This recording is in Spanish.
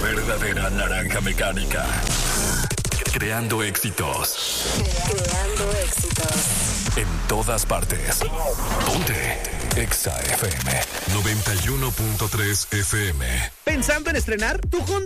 verdadera naranja mecánica. Creando éxitos. Creando éxitos. En todas partes. Ponte Exa FM 91.3 FM. ¿Pensando en estrenar? Tu Honda